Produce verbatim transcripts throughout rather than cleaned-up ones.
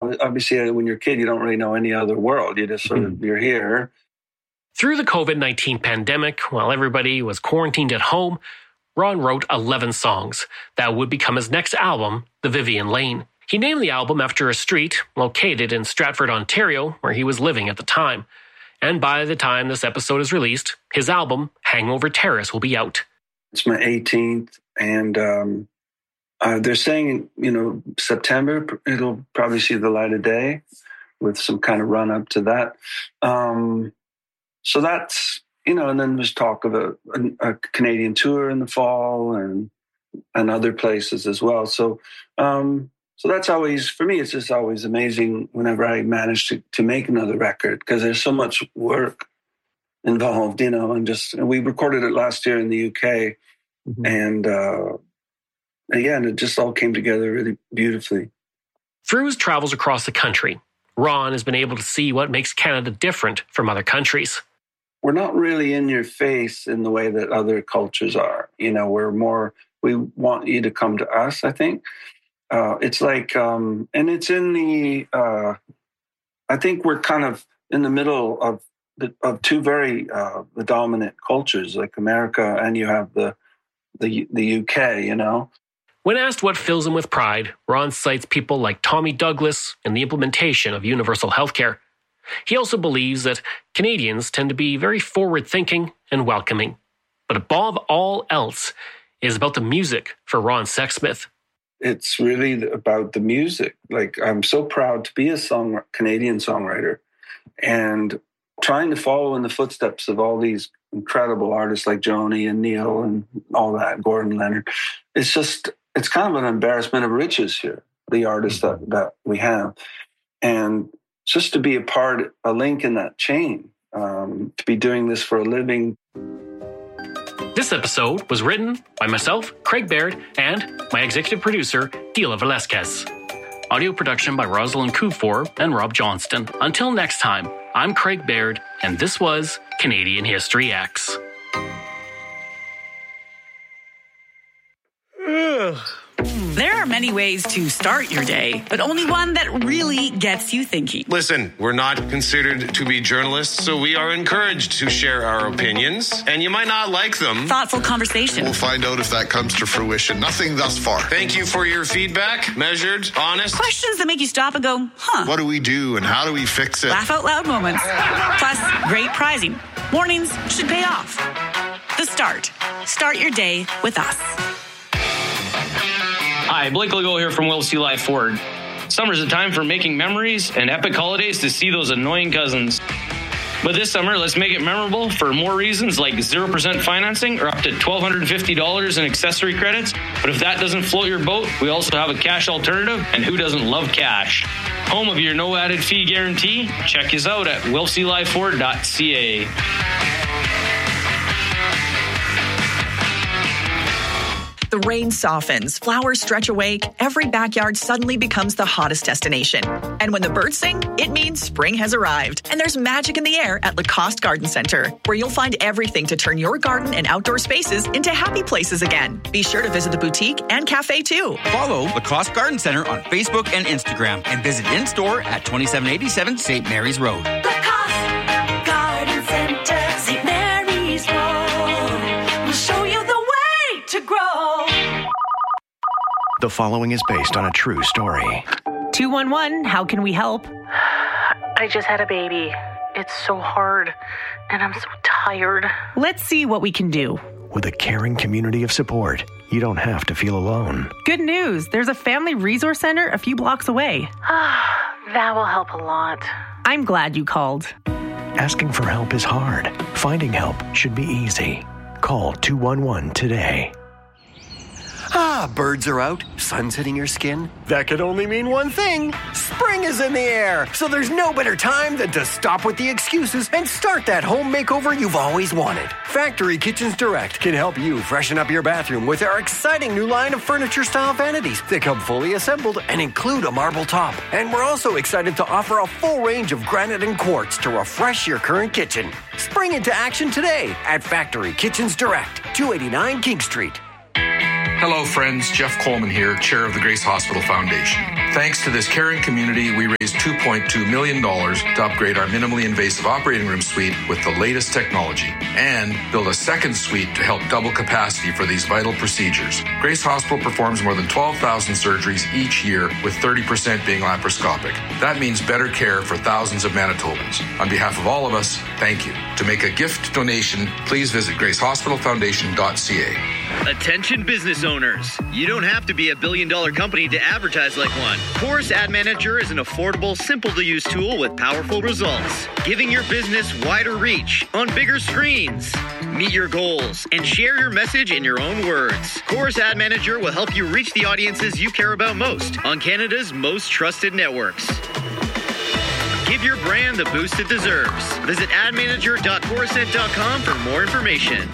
obviously, when you're a kid, you don't really know any other world. You just sort of, you're here. Through the covid nineteen pandemic, while everybody was quarantined at home, Ron wrote eleven songs that would become his next album, The Vivian Lane. He named the album after a street located in Stratford, Ontario, where he was living at the time. And by the time this episode is released, his album, Hangover Terrace, will be out. It's my eighteenth, and um, uh, they're saying, you know, September, it'll probably see the light of day with some kind of run up to that. Um, so that's, you know, and then there's talk of a, a, a Canadian tour in the fall and and other places as well. So um, so that's always, for me, it's just always amazing whenever I manage to, to make another record, because there's so much work involved, you know, and just, and we recorded it last year in the U K. Mm-hmm. And uh, again, it just all came together really beautifully. Through his travels across the country, Ron has been able to see what makes Canada different from other countries. We're not really in your face in the way that other cultures are. You know, we're more, we want you to come to us, I think. Uh, it's like, um, and it's in the, uh, I think we're kind of in the middle of the, of two very uh, the dominant cultures, like America, and you have the, the the U K, you know. When asked what fills him with pride, Ron cites people like Tommy Douglas and the implementation of universal healthcare. He also believes that Canadians tend to be very forward-thinking and welcoming. But above all else is about the music for Ron Sexsmith. It's really about the music. Like, I'm so proud to be a song Canadian songwriter, and trying to follow in the footsteps of all these incredible artists like Joni and Neil and all that, Gordon Leonard. It's just, it's kind of an embarrassment of riches here, the artists that, that we have. And just to be a part, a link in that chain, um, to be doing this for a living. This episode was written by myself, Craig Baird, and my executive producer, Dila Velasquez. Audio production by Rosalind Kufor and Rob Johnston. Until next time, I'm Craig Baird, and this was Canadian History X. There are many ways to start your day, but only one that really gets you thinking. Listen, we're not considered to be journalists, so we are encouraged to share our opinions, and you might not like them. Thoughtful conversation. We'll find out if that comes to fruition. Nothing thus far. Thank you for your feedback. Measured, honest. Questions that make you stop and go, huh? What do we do and how do we fix it? Laugh out loud moments. Plus, great prizing. Mornings should pay off. The Start. Start your day with us. Hi, Blake Legault here from Will C. Life Ford. Summer's a time for making memories and epic holidays to see those annoying cousins. But this summer, let's make it memorable for more reasons like zero percent financing or up to one thousand two hundred fifty dollars in accessory credits. But if that doesn't float your boat, we also have a cash alternative, and who doesn't love cash? Home of your no added fee guarantee? Check us out at will c life ford dot c a. The rain softens, flowers stretch awake, every backyard suddenly becomes the hottest destination. And when the birds sing, it means spring has arrived. And there's magic in the air at Lacoste Garden Center, where you'll find everything to turn your garden and outdoor spaces into happy places again. Be sure to visit the boutique and cafe too. Follow Lacoste Garden Center on Facebook and Instagram, and visit in-store at twenty-seven eighty-seven Saint Mary's Road. Lacoste Garden Center, Saint Mary's Road. We'll show you the way to grow. The following is based on a true story. two one one, how can we help? I just had a baby. It's so hard, and I'm so tired. Let's see what we can do. With a caring community of support, you don't have to feel alone. Good news. There's a family resource center a few blocks away. That will help a lot. I'm glad you called. Asking for help is hard. Finding help should be easy. Call two one one today. Ah, birds are out, sun's hitting your skin. That could only mean one thing. Spring is in the air, so there's no better time than to stop with the excuses and start that home makeover you've always wanted. Factory Kitchens Direct can help you freshen up your bathroom with our exciting new line of furniture-style vanities. They come fully assembled and include a marble top. And we're also excited to offer a full range of granite and quartz to refresh your current kitchen. Spring into action today at Factory Kitchens Direct, two eighty-nine King Street. Hello, friends. Jeff Coleman here, chair of the Grace Hospital Foundation. Thanks to this caring community, we raised two point two million dollars to upgrade our minimally invasive operating room suite with the latest technology and build a second suite to help double capacity for these vital procedures. Grace Hospital performs more than twelve thousand surgeries each year, with thirty percent being laparoscopic. That means better care for thousands of Manitobans. On behalf of all of us, thank you. To make a gift donation, please visit grace hospital foundation dot c a. Attention business owners. You don't have to be a billion dollar company to advertise like one. Chorus Ad Manager is an affordable, simple to use tool with powerful results, giving your business wider reach on bigger screens. Meet your goals and share your message in your own words. Chorus Ad Manager will help you reach the audiences you care about most on Canada's most trusted networks. Give your brand the boost it deserves. Visit ad manager dot corusent dot com for more information.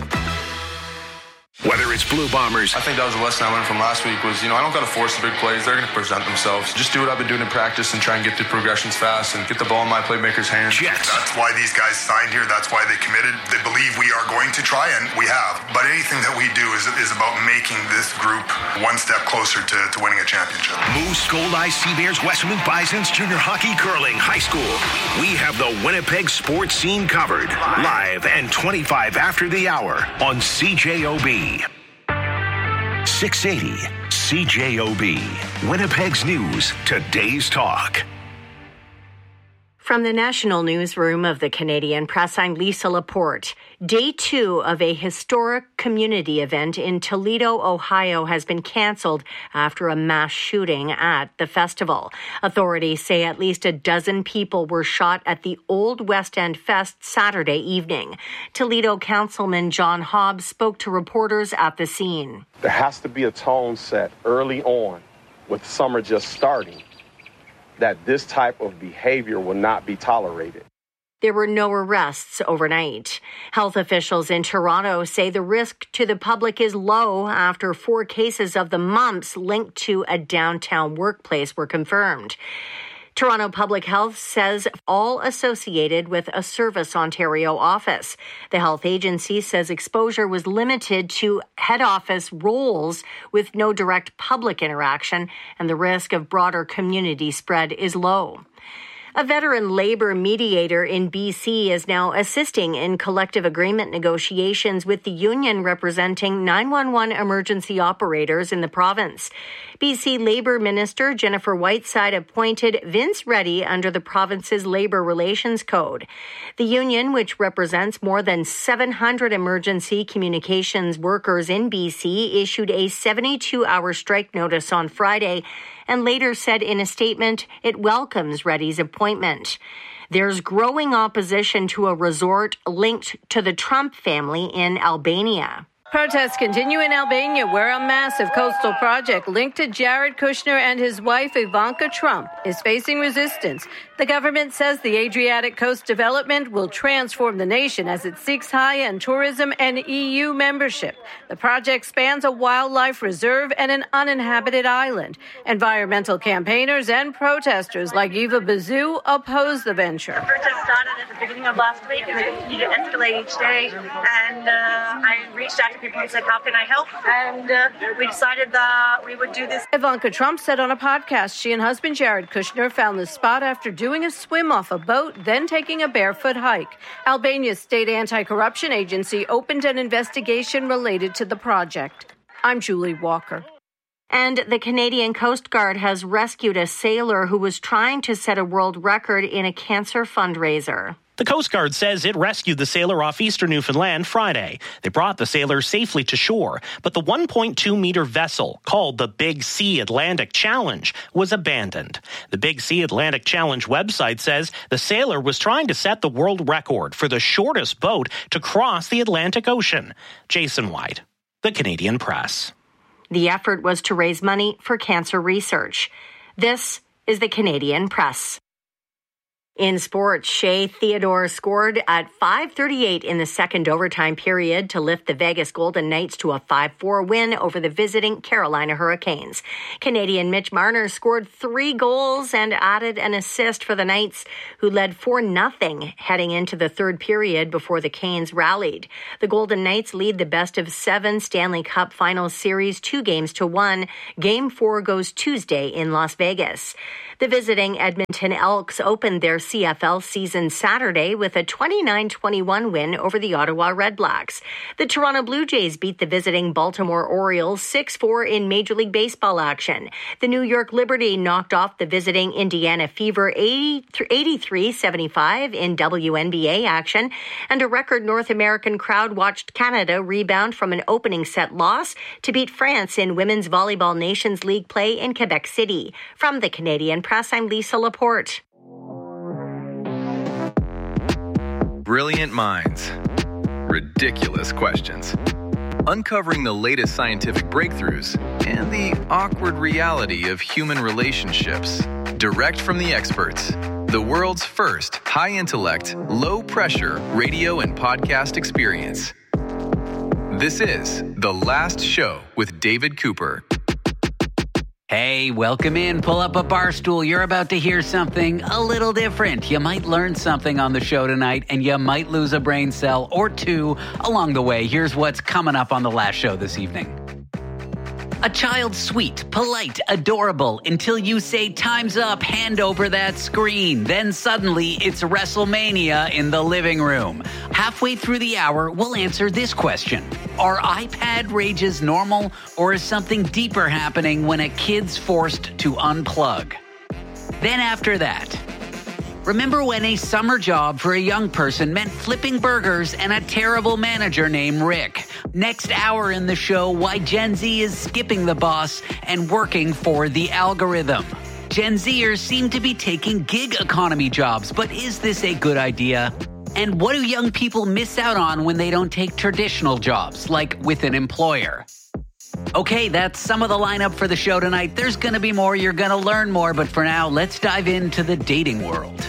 Whether it's Blue Bombers. I think that was a lesson I learned from last week was, you know, I don't got to force the big plays. They're going to present themselves. Just do what I've been doing in practice and try and get the progressions fast and get the ball in my playmakers' hands. Jets. That's why these guys signed here. That's why they committed. They believe we are going to try, and we have. But anything that we do is, is about making this group one step closer to, to winning a championship. Moose, Gold Eyes, Sea Bears, Westmount Bisons, Junior Hockey, Curling, High School. We have the Winnipeg sports scene covered. Live and twenty-five after the hour on C J O B. six eighty C J O B. Winnipeg's News, today's talk. From the National Newsroom of the Canadian Press, I'm Lisa Laporte. Day two of a historic community event in Toledo, Ohio has been canceled after a mass shooting at the festival. Authorities say at least a dozen people were shot at the Old West End Fest Saturday evening. Toledo Councilman John Hobbs spoke to reporters at the scene. There has to be a tone set early on, with summer just starting, that this type of behavior will not be tolerated. There were no arrests overnight. Health officials in Toronto say the risk to the public is low after four cases of the mumps linked to a downtown workplace were confirmed. Toronto Public Health says all associated with a Service Ontario office. The health agency says exposure was limited to head office roles with no direct public interaction, and the risk of broader community spread is low. A veteran labor mediator in B C is now assisting in collective agreement negotiations with the union representing nine one one emergency operators in the province. B C Labour Minister Jennifer Whiteside appointed Vince Reddy under the province's Labour Relations Code. The union, which represents more than seven hundred emergency communications workers in B C, issued a seventy-two hour strike notice on Friday and later said in a statement it welcomes Reddy's appointment. There's growing opposition to a resort linked to the Trump family in Albania. Protests continue in Albania, where a massive coastal project linked to Jared Kushner and his wife Ivanka Trump is facing resistance. The government says the Adriatic Coast development will transform the nation as it seeks high-end tourism and E U membership. The project spans a wildlife reserve and an uninhabited island. Environmental campaigners and protesters like Eva Bazou oppose the venture. The protest started at the beginning of last week and they continue to escalate each day. And uh, I reached out to people and said, how can I help? And uh, we decided that we would do this. Ivanka Trump said on a podcast she and husband Jared Kushner found the spot after doing a swim off a boat, then taking a barefoot hike. Albania's state anti-corruption agency opened an investigation related to the project. I'm Julie Walker. And the Canadian Coast Guard has rescued a sailor who was trying to set a world record in a cancer fundraiser. The Coast Guard says it rescued the sailor off eastern Newfoundland Friday. They brought the sailor safely to shore, but the one point two meter vessel, called the Big Sea Atlantic Challenge, was abandoned. The Big Sea Atlantic Challenge website says the sailor was trying to set the world record for the shortest boat to cross the Atlantic Ocean. Jason White, the Canadian Press. The effort was to raise money for cancer research. This is the Canadian Press. In sports, Shea Theodore scored at five thirty-eight in the second overtime period to lift the Vegas Golden Knights to a five four win over the visiting Carolina Hurricanes. Canadian Mitch Marner scored three goals and added an assist for the Knights, who led four nothing heading into the third period before the Canes rallied. The Golden Knights lead the best of seven Stanley Cup Finals series two games to one. Game four goes Tuesday in Las Vegas. The visiting Edmonton Elks opened their C F L season Saturday with a twenty-nine twenty-one win over the Ottawa Redblacks. The Toronto Blue Jays beat the visiting Baltimore Orioles six four in Major League Baseball action. The New York Liberty knocked off the visiting Indiana Fever eighty-three seventy-five in W N B A action, and a record North American crowd watched Canada rebound from an opening set loss to beat France in Women's Volleyball Nations League play in Quebec City. From the Canadian Press, I'm Lisa Laporte. Brilliant minds. Ridiculous questions. Uncovering the latest scientific breakthroughs and the awkward reality of human relationships. Direct from the experts. The world's first high-intellect, low-pressure radio and podcast experience. This is The Last Show with David Cooper. Hey, welcome in. Pull up a bar stool. You're about to hear something a little different. You might learn something on the show tonight, and you might lose a brain cell or two along the way. Here's what's coming up on The Last Show this evening. A child's sweet, polite, adorable, until you say time's up, hand over that screen. Then suddenly it's WrestleMania in the living room. Halfway through the hour, we'll answer this question. Are iPad rages normal, or is something deeper happening when a kid's forced to unplug? Then after that, remember when a summer job for a young person meant flipping burgers and a terrible manager named Rick? Next hour in the show, why Gen Z is skipping the boss and working for the algorithm. Gen Zers seem to be taking gig economy jobs, but is this a good idea? And what do young people miss out on when they don't take traditional jobs, like with an employer? Okay, that's some of the lineup for the show tonight. There's going to be more. You're going to learn more. But for now, let's dive into the dating world.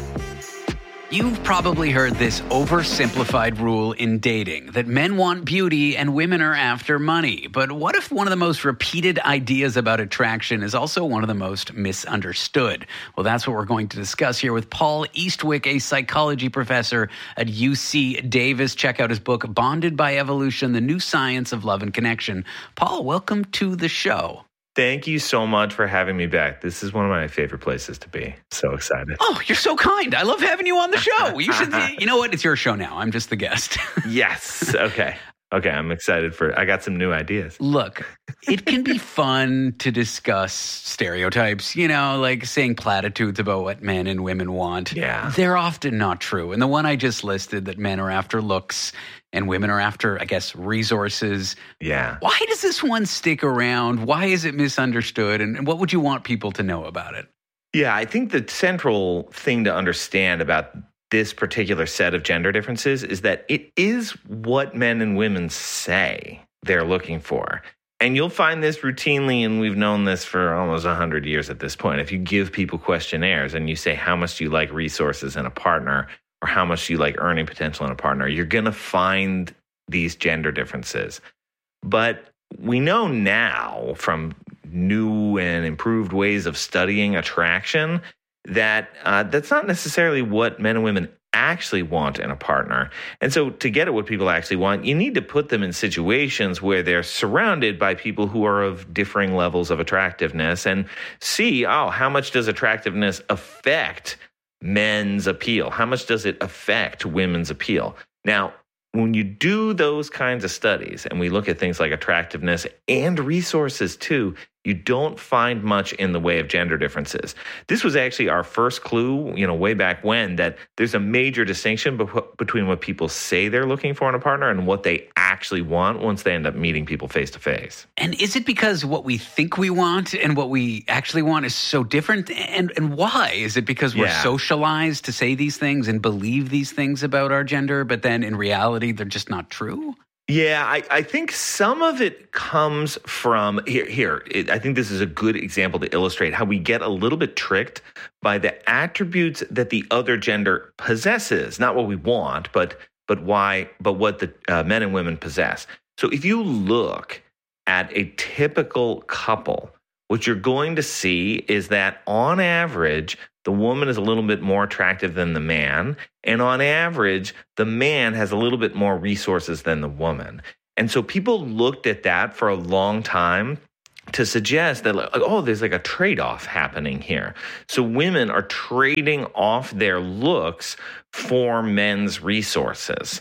You've probably heard this oversimplified rule in dating that men want beauty and women are after money. But what if one of the most repeated ideas about attraction is also one of the most misunderstood? Well, that's what we're going to discuss here with Paul Eastwick, a psychology professor at U C Davis. Check out his book, Bonded by Evolution, The New Science of Love and Connection. Paul, welcome to the show. Thank you so much for having me back. This is one of my favorite places to be. So excited. Oh, you're so kind. I love having you on the show. You should. You know what? It's your show now. I'm just the guest. Yes. Okay. Okay. I'm excited for. I got some new ideas. Look, it can be fun to discuss stereotypes. You know, like saying platitudes about what men and women want. Yeah. They're often not true. And the one I just listed, that men are after looks and women are after, I guess, resources. Yeah. Why does this one stick around? Why is it misunderstood? And what would you want people to know about it? Yeah, I think the central thing to understand about this particular set of gender differences is that it is what men and women say they're looking for. And you'll find this routinely, and we've known this for almost one hundred years at this point. If you give people questionnaires and you say, how much do you like resources in a partner, or how much do you like earning potential in a partner, you're going to find these gender differences. But we know now from new and improved ways of studying attraction that uh, that's not necessarily what men and women actually want in a partner. And so to get at what people actually want, you need to put them in situations where they're surrounded by people who are of differing levels of attractiveness and see, oh, how much does attractiveness affect men's appeal? How much does it affect women's appeal? Now, when you do those kinds of studies, and we look at things like attractiveness and resources too, you don't find much in the way of gender differences. This was actually our first clue, you know, way back when, that there's a major distinction be- between what people say they're looking for in a partner and what they actually want once they end up meeting people face to face. And is it because what we think we want and what we actually want is so different? And and why? Is it because we're Yeah. socialized to say these things and believe these things about our gender, but then in reality, they're just not true? Yeah, I, I think some of it comes from here. Here, it, I think this is a good example to illustrate how we get a little bit tricked by the attributes that the other gender possesses. Not what we want, but but why, but what the uh, men and women possess. So if you look at a typical couple, what you're going to see is that on average, the woman is a little bit more attractive than the man. And on average, the man has a little bit more resources than the woman. And so people looked at that for a long time to suggest that, like, oh, there's like a trade-off happening here. So women are trading off their looks for men's resources.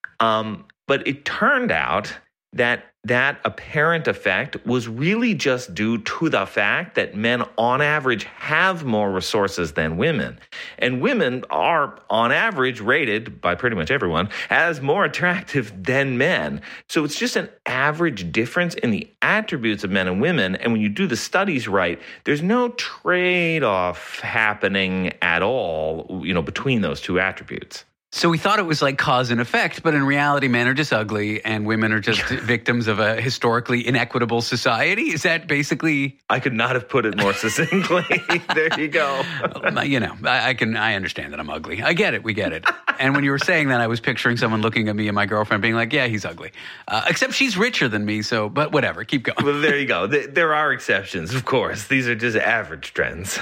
Um, but it turned out that that apparent effect was really just due to the fact that men on average have more resources than women. And women are on average rated by pretty much everyone as more attractive than men. So it's just an average difference in the attributes of men and women. And when you do the studies right, there's no trade-off happening at all, you know, between those two attributes. So we thought it was like cause and effect, but in reality, men are just ugly and women are just victims of a historically inequitable society. Is that basically? I could not have put it more succinctly. There you go. You know, I, I can, I understand that I'm ugly. I get it. We get it. And when you were saying that, I was picturing someone looking at me and my girlfriend being like, yeah, he's ugly. Uh, except she's richer than me. So, but whatever, keep going. Well, there you go. There are exceptions, of course. These are just average trends.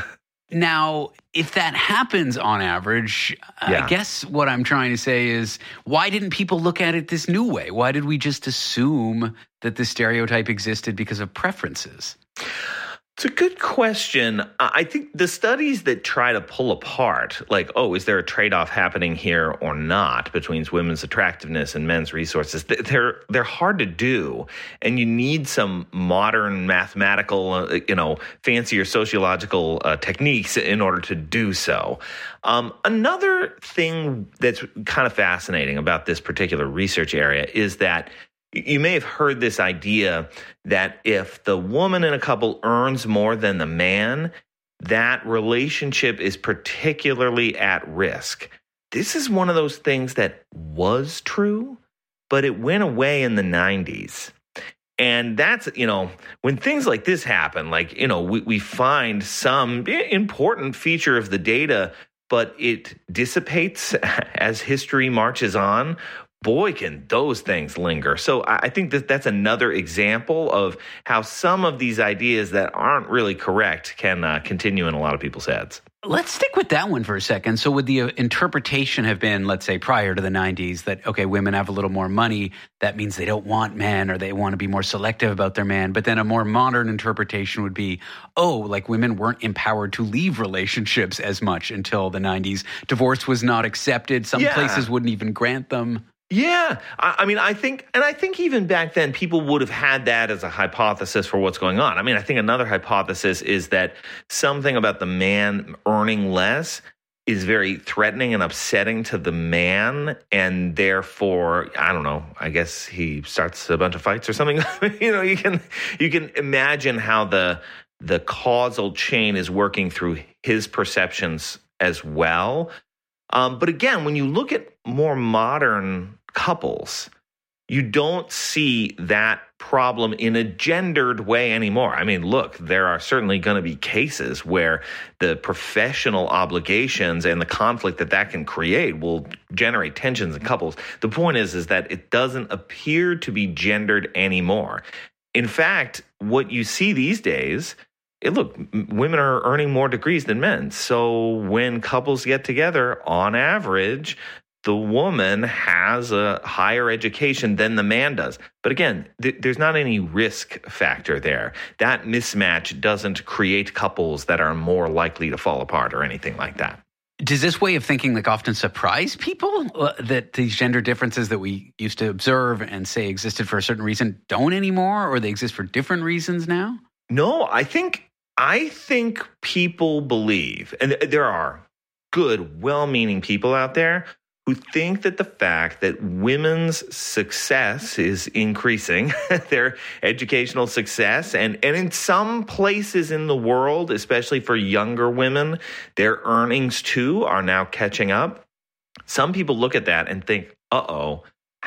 Now, if that happens on average, yeah. I guess what I'm trying to say is, why didn't people look at it this new way? Why did we just assume that the stereotype existed because of preferences? It's a good question. I think the studies that try to pull apart, like, oh, is there a trade-off happening here or not between women's attractiveness and men's resources, they're they're hard to do, and you need some modern mathematical, uh, you know, fancier sociological uh, techniques in order to do so. Um, another thing that's kind of fascinating about this particular research area is that you may have heard this idea that if the woman in a couple earns more than the man, that relationship is particularly at risk. This is one of those things that was true, but it went away in the nineties. And that's, you know, when things like this happen, like, you know, we, we find some important feature of the data, but it dissipates as history marches on. Boy, can those things linger. So I think that that's another example of how some of these ideas that aren't really correct can uh, continue in a lot of people's heads. Let's stick with that one for a second. So would the uh, interpretation have been, let's say, prior to the nineties, that, okay, women have a little more money, that means they don't want men or they want to be more selective about their man. But then a more modern interpretation would be, oh, like women weren't empowered to leave relationships as much until the nineties. Divorce was not accepted. Some yeah. places wouldn't even grant them. Yeah. I, I mean, I think, and I think even back then, people would have had that as a hypothesis for what's going on. I mean, I think another hypothesis is that something about the man earning less is very threatening and upsetting to the man, and therefore, I don't know, I guess he starts a bunch of fights or something. You know, you can you can imagine how the the causal chain is working through his perceptions as well. Um, but again, when you look at more modern couples, you don't see that problem in a gendered way anymore. I mean, look, there are certainly going to be cases where the professional obligations and the conflict that that can create will generate tensions in couples. The point is, is that it doesn't appear to be gendered anymore. In fact, what you see these days, it, look, women are earning more degrees than men. So when couples get together, on average, the woman has a higher education than the man does. But again, th- there's not any risk factor there. That mismatch doesn't create couples that are more likely to fall apart or anything like that. Does this way of thinking like often surprise people uh, that these gender differences that we used to observe and say existed for a certain reason don't anymore, or they exist for different reasons now? No, I think I think people believe, and there are good, well-meaning people out there who think that the fact that women's success is increasing, their educational success, and, and in some places in the world, especially for younger women, their earnings too are now catching up. Some people look at that and think, uh-oh,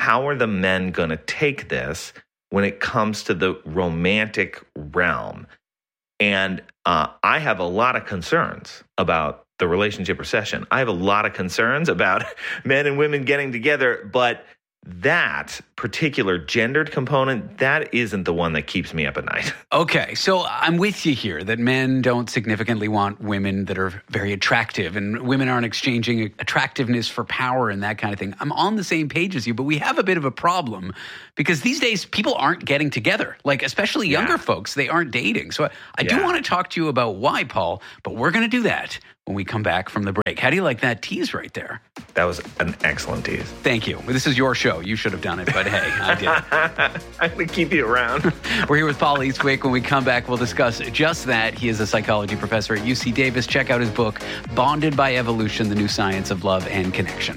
how are the men going to take this when it comes to the romantic realm? And uh, I have a lot of concerns about the relationship recession. I have a lot of concerns about men and women getting together, but that particular gendered component, that isn't the one that keeps me up at night. Okay, so I'm with you here that men don't significantly want women that are very attractive, and women aren't exchanging attractiveness for power and that kind of thing. I'm on the same page as you, but we have a bit of a problem because these days people aren't getting together, like especially younger yeah. folks, they aren't dating. So I, I yeah. do want to talk to you about why, Paul, but we're going to do that when we come back from the break. How do you like that tease right there? That was an excellent tease. Thank you. This is your show. You should have done it, but hey, I did. I'm going to keep you around. We're here with Paul Eastwick. When we come back, we'll discuss just that. He is a psychology professor at U C Davis. Check out his book, Bonded by Evolution, The New Science of Love and Connection.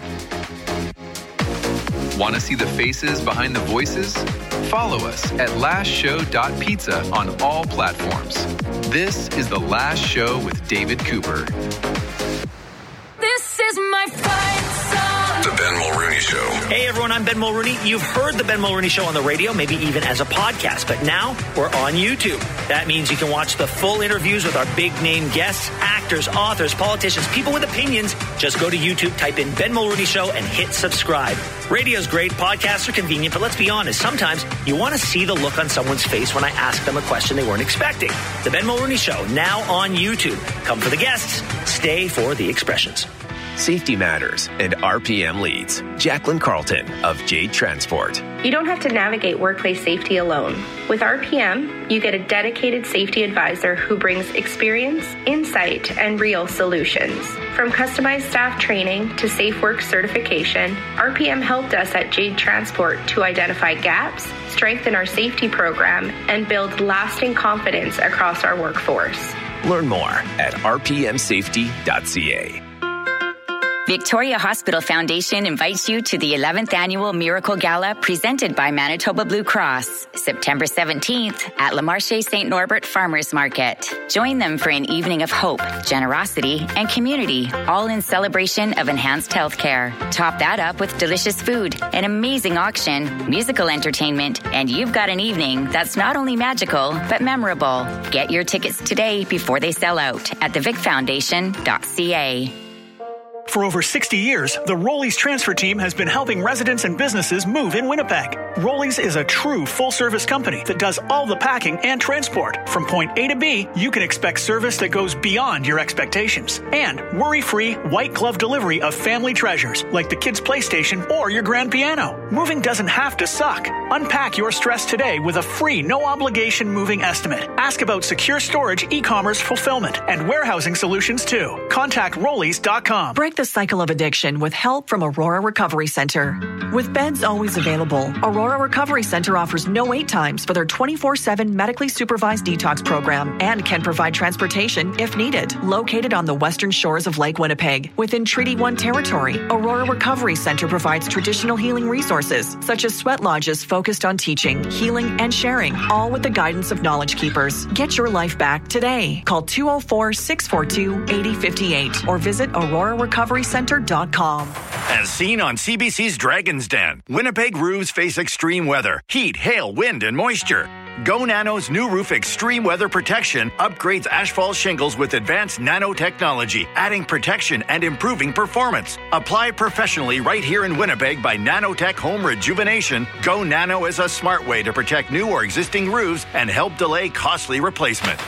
Want to see the faces behind the voices? Follow us at last show dot pizza on all platforms. This is The Last Show with David Cooper. This is my fight song. The Ben Mulrooney Show. Hey everyone, I'm Ben Mulrooney. You've heard The Ben Mulrooney Show on the radio, maybe even as a podcast, but now we're on YouTube. That means you can watch the full interviews with our big name guests, actors, authors, politicians, people with opinions. Just go to YouTube, type in Ben Mulrooney Show, and hit subscribe. Radio's great, podcasts are convenient, but let's be honest, sometimes you want to see the look on someone's face when I ask them a question they weren't expecting. The Ben Mulrooney Show, now on YouTube. Come for the guests, stay for the expressions. Safety matters, and R P M leads. Jacqueline Carlton of Jade Transport. You don't have to navigate workplace safety alone. With R P M, you get a dedicated safety advisor who brings experience, insight, and real solutions. From customized staff training to safe work certification, R P M helped us at Jade Transport to identify gaps, strengthen our safety program, and build lasting confidence across our workforce. Learn more at r p m safety dot c a. Victoria Hospital Foundation invites you to the eleventh Annual Miracle Gala presented by Manitoba Blue Cross, September seventeenth at Le Marché Saint Norbert Farmers Market. Join them for an evening of hope, generosity, and community, all in celebration of enhanced healthcare. Top that up with delicious food, an amazing auction, musical entertainment, and you've got an evening that's not only magical, but memorable. Get your tickets today before they sell out at the vic foundation dot c a. For over sixty years, the Rollies transfer team has been helping residents and businesses move in Winnipeg. Rollies is a true full-service company that does all the packing and transport. From point A to B, you can expect service that goes beyond your expectations. And worry-free, white-glove delivery of family treasures like the kids' PlayStation or your grand piano. Moving doesn't have to suck. Unpack your stress today with a free, no-obligation moving estimate. Ask about secure storage, e-commerce fulfillment, and warehousing solutions too. Contact rollies dot com. Break the cycle of addiction with help from Aurora Recovery Center. With beds always available, Aurora Recovery Center offers no wait times for their twenty-four seven medically supervised detox program and can provide transportation if needed. Located on the western shores of Lake Winnipeg, within Treaty one territory, Aurora Recovery Center provides traditional healing resources such as sweat lodges focused on teaching, healing, and sharing, all with the guidance of Knowledge Keepers. Get your life back today. Call two oh four, six four two, eight oh five eight or visit aurora recovery center dot com. As seen on C B C's Dragon's Den, Winnipeg roofs face extreme weather, heat, hail, wind, and moisture. Go Nano's new roof extreme weather protection upgrades asphalt shingles with advanced nanotechnology, adding protection and improving performance. Apply professionally right here in Winnipeg by Nanotech Home Rejuvenation. Go Nano is a smart way to protect new or existing roofs and help delay costly replacement.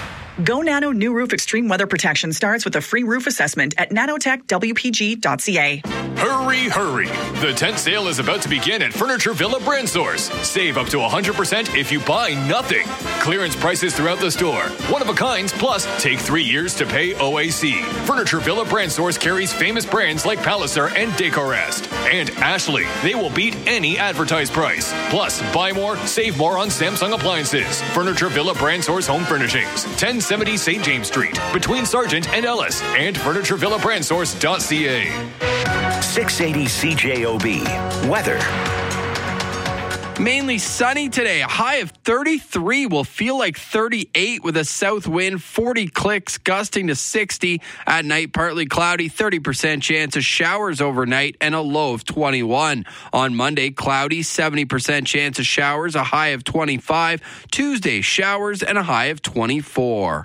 Go Nano New Roof Extreme Weather Protection starts with a free roof assessment at nanotech w p g dot c a. Hurry, hurry. The tent sale is about to begin at Furniture Villa Brand Source. Save up to one hundred percent if you buy nothing. Clearance prices throughout the store. One of a kinds, plus take three years to pay O A C. Furniture Villa Brand Source carries famous brands like Palliser and Decorest. And Ashley. They will beat any advertised price. Plus, buy more, save more on Samsung appliances. Furniture Villa Brand Source Home Furnishings. ten seventy Saint James Street, between Sargent and Ellis, and furniture villa brand source dot c a. six eighty C J O B. Weather. Mainly sunny today. A high of thirty-three will feel like thirty-eight with a south wind, forty clicks, gusting to sixty. At night, partly cloudy, thirty percent chance of showers overnight, and a low of twenty-one. On Monday, cloudy, seventy percent chance of showers, a high of twenty-five. Tuesday, showers, and a high of twenty-four.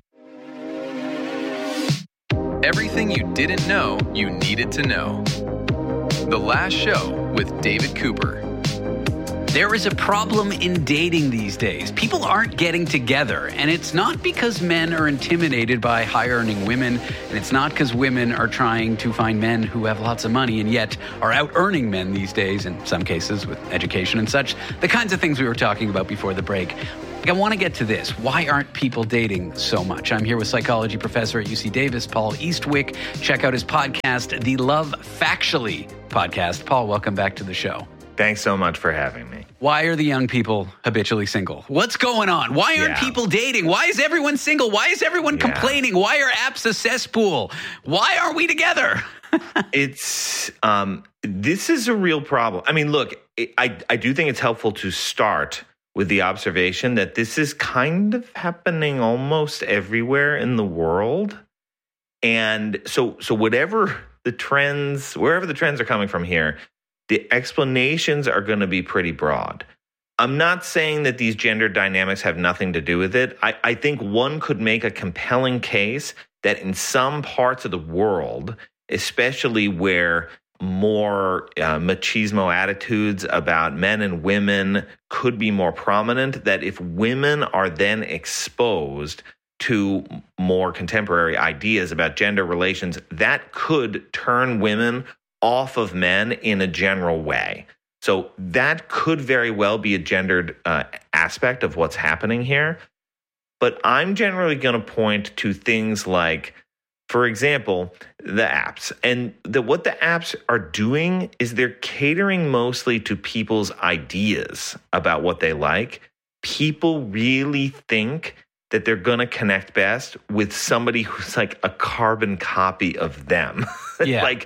Everything you didn't know you needed to know. The Last Show with David Cooper. There is a problem in dating these days. People aren't getting together, and it's not because men are intimidated by high-earning women, and it's not because women are trying to find men who have lots of money and yet are out-earning men these days, in some cases with education and such, the kinds of things we were talking about before the break. I want to get to this. Why aren't people dating so much? I'm here with psychology professor at U C Davis, Paul Eastwick. Check out his podcast, the Love Factually podcast. Paul, welcome back to the show. Thanks so much for having me. Why are the young people habitually single? What's going on? Why aren't Yeah. people dating? Why is everyone single? Why is everyone Yeah. complaining? Why are apps a cesspool? Why aren't we together? It's um, this is a real problem. I mean, look, I I do think it's helpful to start with the observation that this is kind of happening almost everywhere in the world, and so so whatever the trends, wherever the trends are coming from here, the explanations are going to be pretty broad. I'm not saying that these gender dynamics have nothing to do with it. I, I think one could make a compelling case that in some parts of the world, especially where more uh, machismo attitudes about men and women could be more prominent, that if women are then exposed to more contemporary ideas about gender relations, that could turn women off of men in a general way. So that could very well be a gendered uh, aspect of what's happening here. But I'm generally going to point to things like, for example, the apps. And the, what the apps are doing is they're catering mostly to people's ideas about what they like. People really think that they're going to connect best with somebody who's like a carbon copy of them. Yeah. Like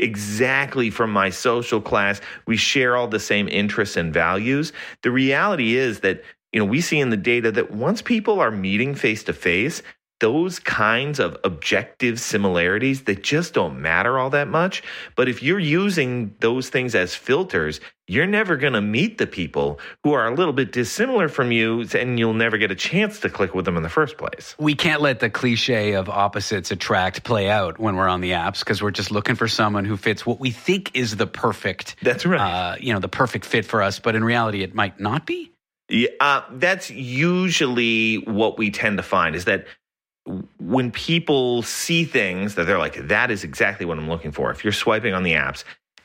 exactly from my social class. We share all the same interests and values. The reality is that, you know, we see in the data that once people are meeting face to face, those kinds of objective similarities, they just don't matter all that much. But if you're using those things as filters, you're never going to meet the people who are a little bit dissimilar from you, and you'll never get a chance to click with them in the first place. We can't let the cliche of opposites attract play out when we're on the apps, because we're just looking for someone who fits what we think is the perfect, That's right. uh, you know, the perfect fit for us. But in reality, it might not be. Yeah, uh, that's usually what we tend to find, is that when people see things that they're like, that is exactly what I'm looking for. If you're swiping on the apps,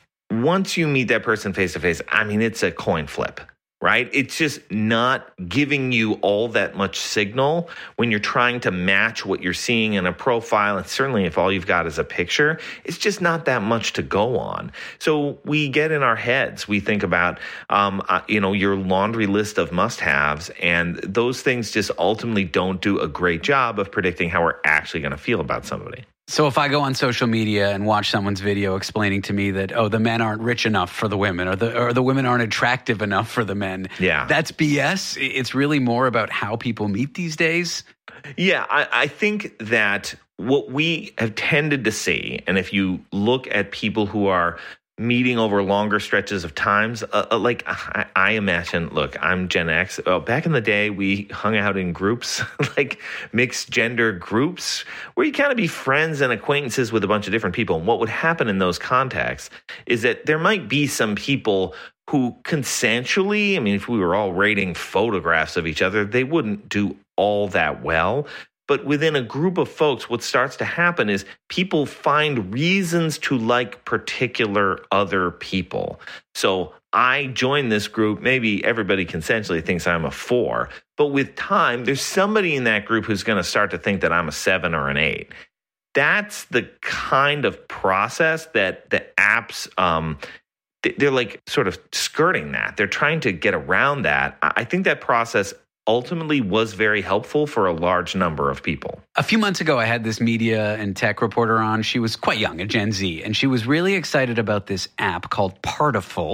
once you meet that person face to face, I mean, it's a coin flip, right? It's just not giving you all that much signal when you're trying to match what you're seeing in a profile. And certainly if all you've got is a picture, it's just not that much to go on. So we get in our heads, we think about, um, uh, you know, your laundry list of must-haves, and those things just ultimately don't do a great job of predicting how we're actually going to feel about somebody. So if I go on social media and watch someone's video explaining to me that, oh, the men aren't rich enough for the women, or the or the women aren't attractive enough for the men, yeah, that's B S. It's really more about how people meet these days. Yeah, I, I think that what we have tended to see, and if you look at people who are meeting over longer stretches of times, uh, uh, like I, I imagine, look, I'm Gen X. Uh, back in the day, we hung out in groups, like mixed gender groups, where you kind of be friends and acquaintances with a bunch of different people. And what would happen in those contexts is that there might be some people who consensually, I mean, if we were all rating photographs of each other, they wouldn't do all that well. But within a group of folks, what starts to happen is people find reasons to like particular other people. So I join this group, maybe everybody consensually thinks I'm a four, but with time, there's somebody in that group who's going to start to think that I'm a seven or an eight. That's the kind of process that the apps, um, they're like sort of skirting that. They're trying to get around that. I think that process ultimately was very helpful for a large number of people. A few months ago, I had this media and tech reporter on. She was quite young, a Gen Z, and she was really excited about this app called Partiful.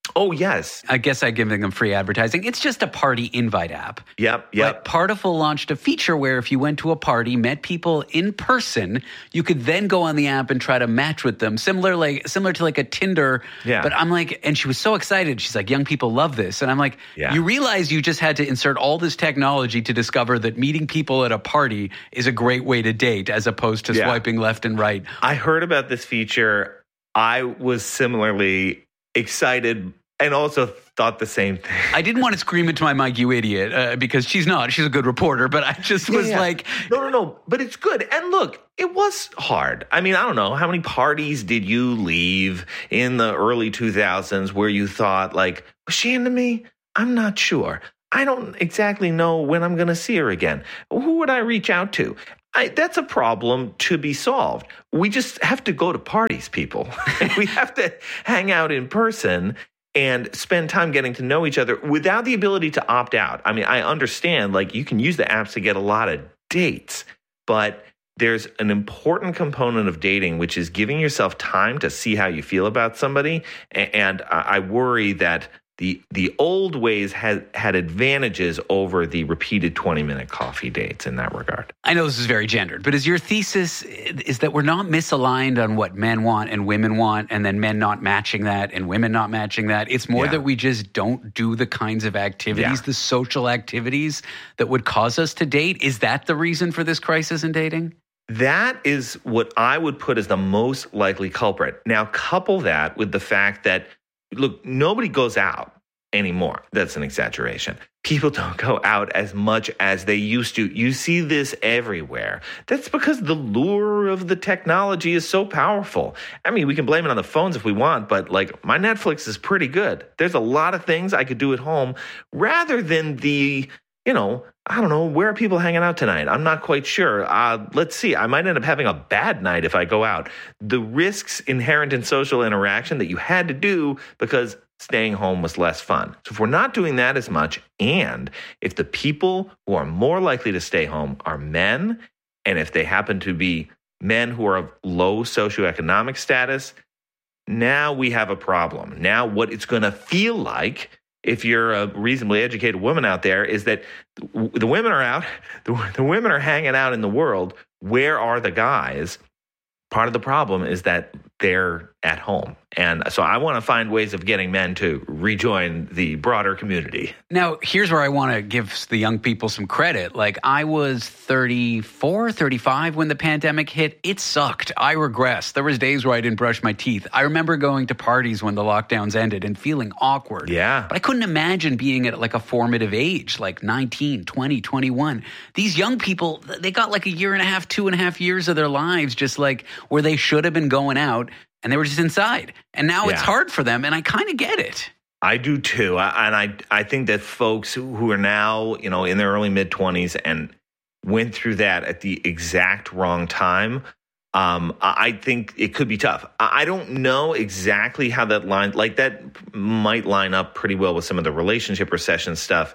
Oh, yes. I guess I'm giving them free advertising. It's just a party invite app. Yep, yep. But Partiful launched a feature where if you went to a party, met people in person, you could then go on the app and try to match with them. Similar like similar to like a Tinder. Yeah. But I'm like, and she was so excited. She's like, young people love this. And I'm like, Yeah. you realize you just had to insert all this technology to discover that meeting people at a party is a great way to date as opposed to Yeah. swiping left and right. I heard about this feature. I was similarly excited and also thought the same thing. I didn't want to scream into my mic, you idiot, uh, because she's not. She's a good reporter, but I just was Yeah, yeah. like... No, no, no, but it's good. And look, it was hard. I mean, I don't know. How many parties did you leave in the early two thousands where you thought, like, was she into me? I'm not sure. I don't exactly know when I'm going to see her again. Who would I reach out to? I, that's a problem to be solved. We just have to go to parties, people. We have to hang out in person and spend time getting to know each other without the ability to opt out. I mean, I understand, like, you can use the apps to get a lot of dates, but there's an important component of dating, which is giving yourself time to see how you feel about somebody. And I worry that the the old ways had had advantages over the repeated twenty-minute coffee dates in that regard. I know this is very gendered, but is your thesis is that we're not misaligned on what men want and women want, and then men not matching that and women not matching that? It's more Yeah. that we just don't do the kinds of activities, Yeah. the social activities that would cause us to date? Is that the reason for this crisis in dating? That is what I would put as the most likely culprit. Now, couple that with the fact that, look, nobody goes out anymore. That's an exaggeration. People don't go out as much as they used to. You see this everywhere. That's because the lure of the technology is so powerful. I mean, we can blame it on the phones if we want, but like my Netflix is pretty good. There's a lot of things I could do at home rather than the, you know, I don't know, where are people hanging out tonight? I'm not quite sure. Uh, let's see. I might end up having a bad night if I go out. The risks inherent in social interaction that you had to do because staying home was less fun. So if we're not doing that as much, and if the people who are more likely to stay home are men, and if they happen to be men who are of low socioeconomic status, now we have a problem. Now what it's going to feel like, if you're a reasonably educated woman out there, is that the women are out, the, the women are hanging out in the world. Where are the guys? Part of the problem is that they're at home. And so I want to find ways of getting men to rejoin the broader community. Now, here's where I want to give the young people some credit. Like, I was thirty-four, thirty-five when the pandemic hit. It sucked. I regressed. There was days where I didn't brush my teeth. I remember going to parties when the lockdowns ended and feeling awkward. Yeah. But I couldn't imagine being at like a formative age, like nineteen, twenty, twenty-one. These young people, they got like a year and a half, two and a half years of their lives just like where they should have been going out. And they were just inside. And now Yeah. it's hard for them. And I kind of get it. I do too. I, and I I think that folks who, who are now, you know, in their early mid-twenties and went through that at the exact wrong time, um, I I think it could be tough. I I don't know exactly how that line, like that might line up pretty well with some of the relationship recession stuff.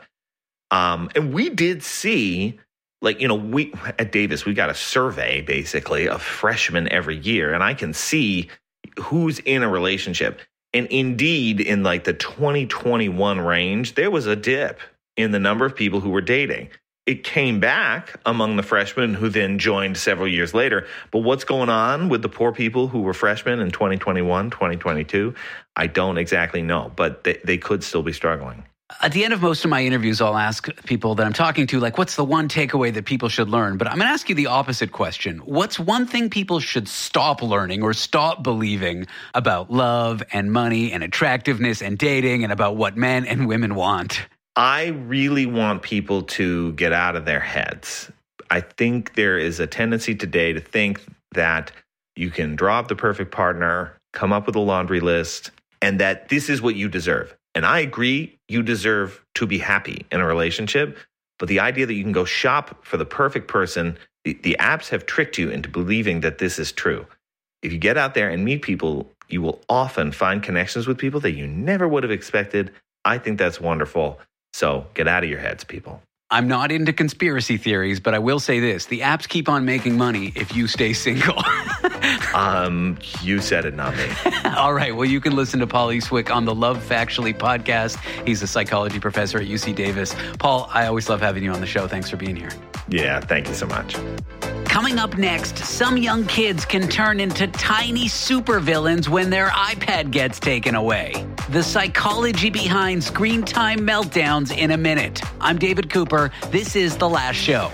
Um, and we did see, like, you know, we at Davis, we got a survey basically of freshmen every year, and I can see who's in a relationship. And indeed, in like the twenty twenty-one range, there was a dip in the number of people who were dating. It came back among the freshmen who then joined several years later. But what's going on with the poor people who were freshmen in twenty twenty-one, twenty twenty-two? I don't exactly know, but they, they could still be struggling. At the end of most of my interviews, I'll ask people that I'm talking to, like, what's the one takeaway that people should learn? But I'm going to ask you the opposite question. What's one thing people should stop learning or stop believing about love and money and attractiveness and dating and about what men and women want? I really want people to get out of their heads. I think there is a tendency today to think that you can draw up the perfect partner, come up with a laundry list, and that this is what you deserve. And I agree, you deserve to be happy in a relationship. But the idea that you can go shop for the perfect person, the, the apps have tricked you into believing that this is true. If you get out there and meet people, you will often find connections with people that you never would have expected. I think that's wonderful. So get out of your heads, people. I'm not into conspiracy theories, but I will say this. The apps keep on making money if you stay single. um, you said it, not me. All right. Well, you can listen to Paul Eastwick on the Love Factually podcast. He's a psychology professor at U C Davis. Paul, I always love having you on the show. Thanks for being here. Yeah, thank you so much. Coming up next, some young kids can turn into tiny supervillains when their iPad gets taken away. The psychology behind screen time meltdowns in a minute. I'm David Cooper. This is The Last Show.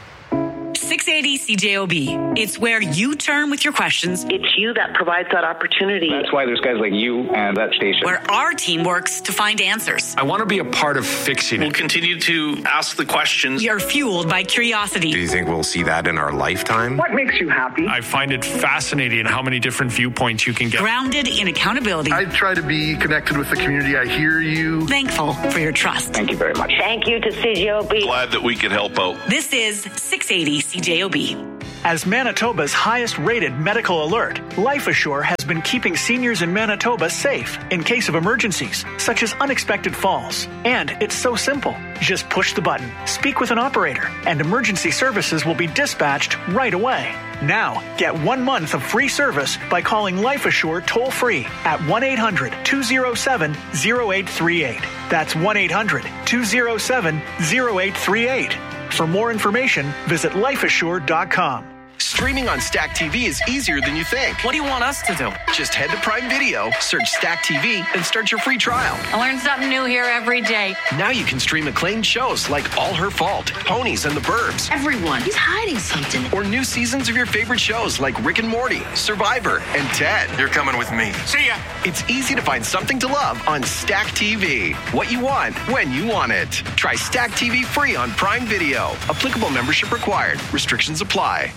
six eighty C J O B. It's where you turn with your questions. It's you that provides that opportunity. That's why there's guys like you and that station. Where our team works to find answers. I want to be a part of fixing it. We'll continue to ask the questions. You're fueled by curiosity. Do you think we'll see that in our lifetime? What makes you happy? I find it fascinating how many different viewpoints you can get. Grounded in accountability. I try to be connected with the community. I hear you. Thankful for your trust. Thank you very much. Thank you to C J O B. Glad that we could help out. This is six eighty C J O B. As Manitoba's highest-rated medical alert, LifeAssure has been keeping seniors in Manitoba safe in case of emergencies, such as unexpected falls. And it's so simple. Just push the button, speak with an operator, and emergency services will be dispatched right away. Now, get one month of free service by calling LifeAssure toll-free at one eight hundred two oh seven oh eight three eight. That's one eight hundred two oh seven oh eight three eight. For more information, visit life assure dot com. Streaming on Stack T V is easier than you think. What do you want us to do? Just head to Prime Video, search Stack T V, and start your free trial. I learn something new here every day. Now you can stream acclaimed shows like All Her Fault, Ponies, and The Burbs. Everyone is hiding something. Or new seasons of your favorite shows like Rick and Morty, Survivor, and Ted. You're coming with me. See ya. It's easy to find something to love on Stack T V. What you want, when you want it. Try Stack T V free on Prime Video. Applicable membership required. Restrictions apply.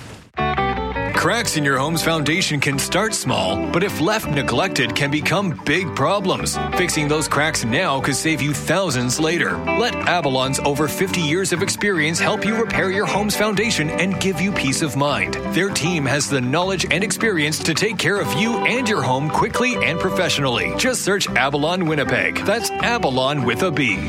Cracks in your home's foundation can start small, but if left neglected, can become big problems. Fixing those cracks now could save you thousands later. Let Avalon's over fifty years of experience help you repair your home's foundation and give you peace of mind. Their team has the knowledge and experience to take care of you and your home quickly and professionally. Just search Avalon Winnipeg. That's Avalon with a B.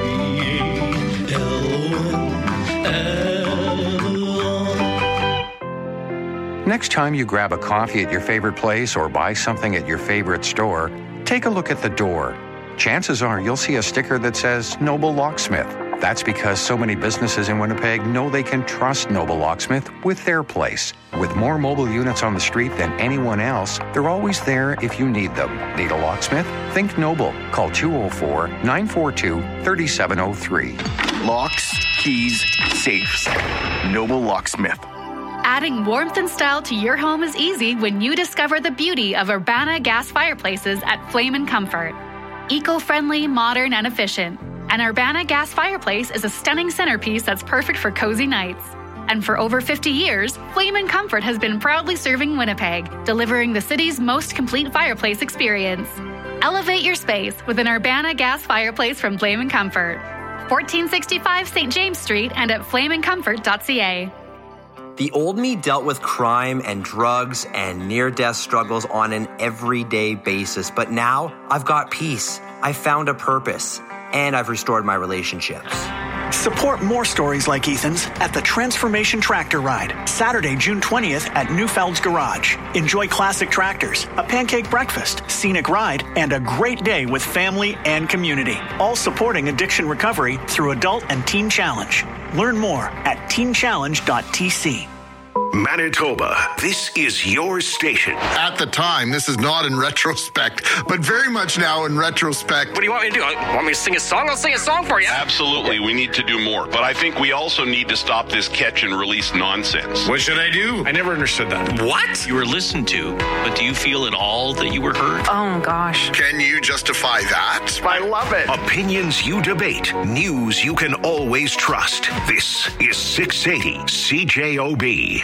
Next time you grab a coffee at your favorite place or buy something at your favorite store, take a look at the door. Chances are you'll see a sticker that says Noble Locksmith. That's because so many businesses in Winnipeg know they can trust Noble Locksmith with their place. With more mobile units on the street than anyone else, they're always there if you need them. Need a locksmith? Think Noble. Call two oh four, nine four two, three seven oh three. Locks, keys, safes. Noble Locksmith. Adding warmth and style to your home is easy when you discover the beauty of Urbana gas fireplaces at Flame and Comfort. Eco-friendly, modern, and efficient. An Urbana gas fireplace is a stunning centerpiece that's perfect for cozy nights. And for over fifty years, Flame and Comfort has been proudly serving Winnipeg, delivering the city's most complete fireplace experience. Elevate your space with an Urbana gas fireplace from Flame and Comfort. fourteen sixty-five Saint James Street and at flame and comfort dot c a. The old me dealt with crime and drugs and near-death struggles on an everyday basis, but now I've got peace, I've found a purpose, and I've restored my relationships. Support more stories like Ethan's at the Transformation Tractor Ride, Saturday, June twentieth at Newfeld's Garage. Enjoy classic tractors, a pancake breakfast, scenic ride, and a great day with family and community. All supporting addiction recovery through Adult and Teen Challenge. Learn more at teen challenge dot t c. Manitoba, this is your station. At the time, this is not in retrospect, but very much now in retrospect. What do you want me to do? Want me to sing a song? I'll sing a song for you. Absolutely, we need to do more. But I think we also need to stop this catch and release nonsense. What should I do? I never understood that. What? You were listened to, but do you feel at all that you were heard? Oh, gosh. Can you justify that? I love it. Opinions you debate, news you can always trust. This is six eighty C J O B.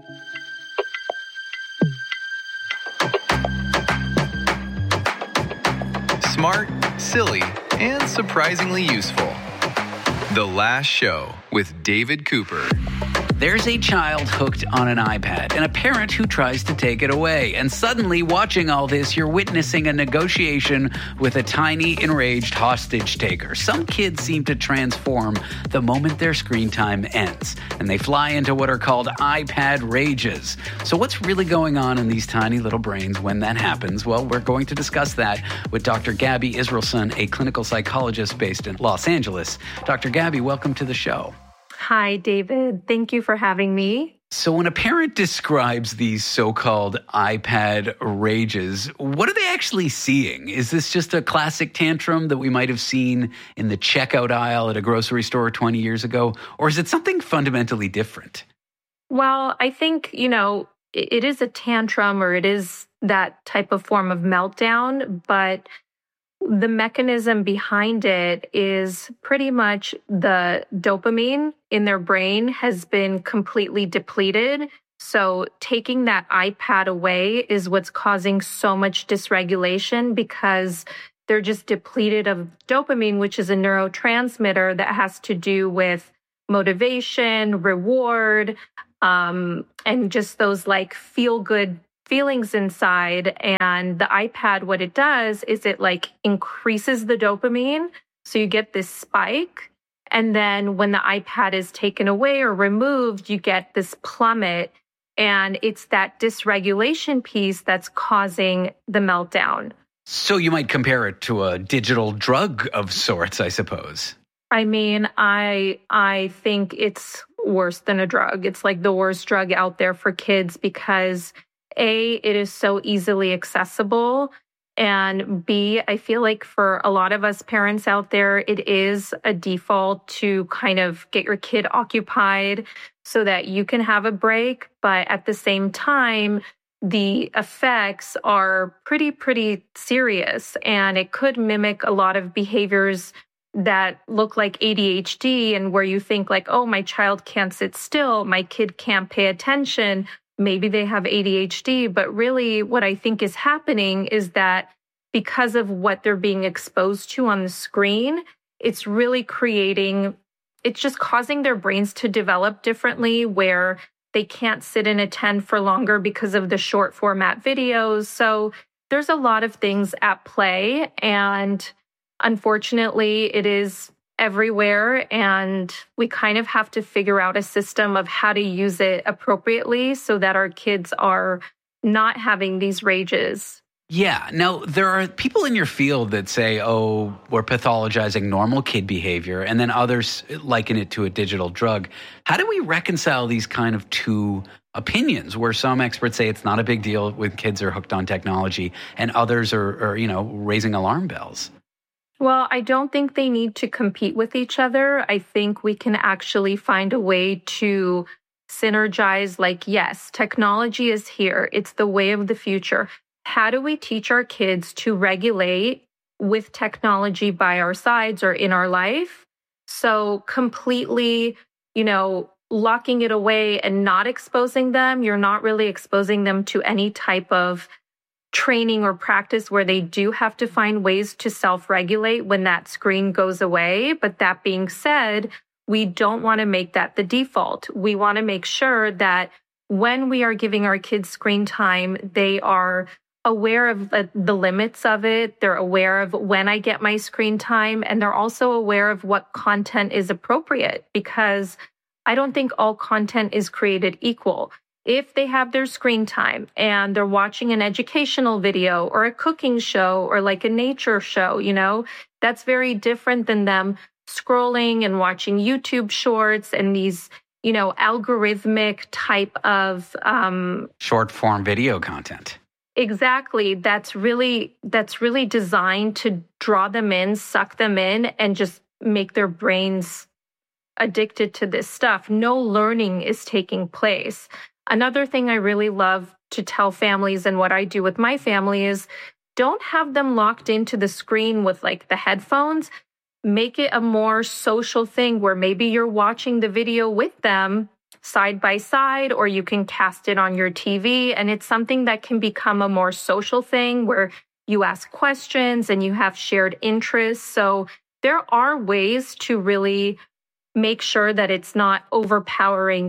Smart, silly, and surprisingly useful. The Last Show with David Cooper. There's a child hooked on an iPad and a parent who tries to take it away. And suddenly, watching all this, you're witnessing a negotiation with a tiny, enraged hostage taker. Some kids seem to transform the moment their screen time ends, and they fly into what are called iPad rages. So what's really going on in these tiny little brains when that happens? Well, we're going to discuss that with Doctor Gabby Israelson, a clinical psychologist based in Los Angeles. Doctor Gabby, welcome to the show. Hi, David. Thank you for having me. So when a parent describes these so-called iPad rages, what are they actually seeing? Is this just a classic tantrum that we might have seen in the checkout aisle at a grocery store twenty years ago? Or is it something fundamentally different? Well, I think, you know, it is a tantrum or it is that type of form of meltdown, but the mechanism behind it is pretty much the dopamine in their brain has been completely depleted. So taking that iPad away is what's causing so much dysregulation because they're just depleted of dopamine, which is a neurotransmitter that has to do with motivation, reward, um, and just those like feel-good feelings inside. And the iPad, what it does is it like increases the dopamine. So you get this spike. And then when the iPad is taken away or removed, you get this plummet. And it's that dysregulation piece that's causing the meltdown. So you might compare it to a digital drug of sorts, I suppose. I mean, I I think it's worse than a drug. It's like the worst drug out there for kids because A, it is so easily accessible, and B, I feel like for a lot of us parents out there, it is a default to kind of get your kid occupied so that you can have a break. But at the same time, the effects are pretty, pretty serious, and it could mimic a lot of behaviors that look like A D H D and where you think like, oh, my child can't sit still, my kid can't pay attention. Maybe they have A D H D, but really what I think is happening is that because of what they're being exposed to on the screen, it's really creating, it's just causing their brains to develop differently where they can't sit and attend for longer because of the short format videos. So there's a lot of things at play, and unfortunately it is everywhere, and we kind of have to figure out a system of how to use it appropriately so that our kids are not having these rages. Yeah. Now, there are people in your field that say, oh, we're pathologizing normal kid behavior, and then others liken it to a digital drug. How do we reconcile these kind of two opinions where some experts say it's not a big deal when kids are hooked on technology and others are, are you know, raising alarm bells? Well, I don't think they need to compete with each other. I think we can actually find a way to synergize, like, yes, technology is here. It's the way of the future. How do we teach our kids to regulate with technology by our sides or in our life? So completely, you know, locking it away and not exposing them, you're not really exposing them to any type of training or practice where they do have to find ways to self-regulate when that screen goes away. But that being said, we don't want to make that the default. We want to make sure that when we are giving our kids screen time, they are aware of the, the limits of it. They're aware of when I get my screen time, and they're also aware of what content is appropriate, because I don't think all content is created equal. If they have their screen time and they're watching an educational video or a cooking show or like a nature show, you know, that's very different than them scrolling and watching YouTube shorts and these, you know, algorithmic type of um, short form video content. Exactly. That's really that's really designed to draw them in, suck them in, and just make their brains addicted to this stuff. No learning is taking place. Another thing I really love to tell families, and what I do with my family, is don't have them locked into the screen with like the headphones. Make it a more social thing where maybe you're watching the video with them side by side, or you can cast it on your T V. And it's something that can become a more social thing where you ask questions and you have shared interests. So there are ways to really make sure that it's not overpowering and